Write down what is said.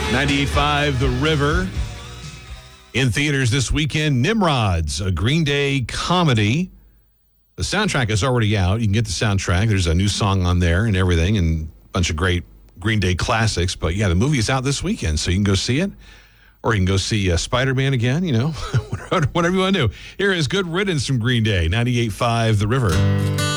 98.5 The River. In theaters this weekend, Nimrods, a Green Day comedy. The soundtrack is already out. You can get the soundtrack. There's a new song on there and everything, and a bunch of great Green Day classics. But yeah, the movie is out this weekend, so you can go see it. Or you can go see Spider-Man again, whatever you want to do. Here is Good Riddance from Green Day, 98.5 The River.